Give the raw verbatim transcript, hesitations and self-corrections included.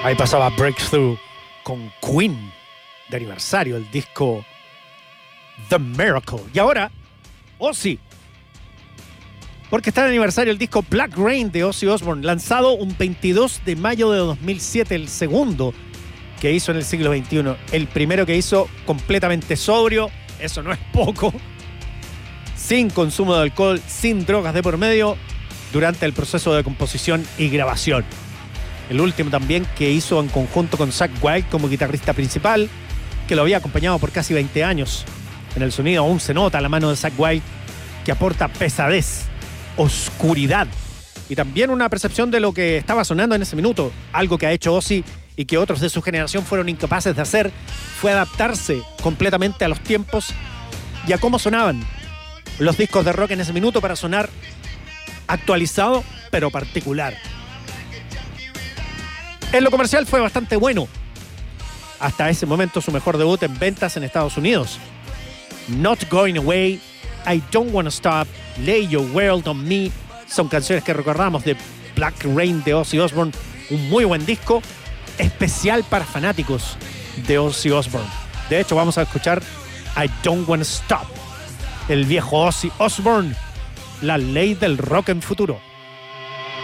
Ahí pasaba Breakthrough con Queen de aniversario, el disco The Miracle. Y ahora, Ozzy, porque está de aniversario el disco Black Rain de Ozzy Osbourne, lanzado un veintidós de mayo de dos mil siete, el segundo que hizo en el siglo veintiuno. El primero que hizo completamente sobrio, eso no es poco, sin consumo de alcohol, sin drogas de por medio, durante el proceso de composición y grabación. El último también que hizo en conjunto con Zakk Wylde como guitarrista principal, que lo había acompañado por casi veinte años. En el sonido aún se nota la mano de Zakk Wylde, que aporta pesadez, oscuridad y también una percepción de lo que estaba sonando en ese minuto. Algo que ha hecho Ozzy y que otros de su generación fueron incapaces de hacer fue adaptarse completamente a los tiempos y a cómo sonaban los discos de rock en ese minuto para sonar actualizado pero particular. En lo comercial fue bastante bueno. Hasta ese momento su mejor debut en ventas en Estados Unidos. Not Going Away, I Don't Wanna Stop, Lay Your World on Me son canciones que recordamos de Black Rain de Ozzy Osbourne. Un muy buen disco, especial para fanáticos de Ozzy Osbourne. De hecho, vamos a escuchar I Don't Wanna Stop, el viejo Ozzy Osbourne, la ley del rock en futuro.